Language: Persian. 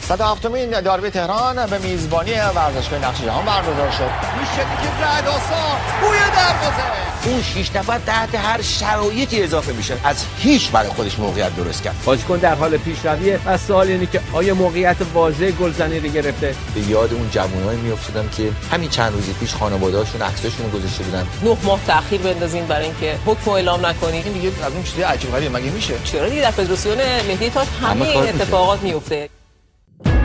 107مین داربی تهران به میزبانی ورزشگاه نقش جهان برگزار شد. میشه که رعدآسا بوی دروازه. اون 6 نفر تحت هر شرایطی اضافه میشن، از هیچ برای خودش موقعیت درست کرد. بازیکن در حال پیشرویه و سوال اینه که آیا موقعیت واضح گلزنی رو گرفته؟ به یاد اون جوانایی میافتادم که همین چند روز پیش خانواده‌هاشون عکساشون رو گذاشته بودن. 9 ماه تأخیر بندازین برای اینکه حکم اعلام نکنید. این دیگه از این چیزای عجیب غریبه مگه میشه؟ چرا دیگه در فدراسیون ملی تاج همین اتفاقات میفته.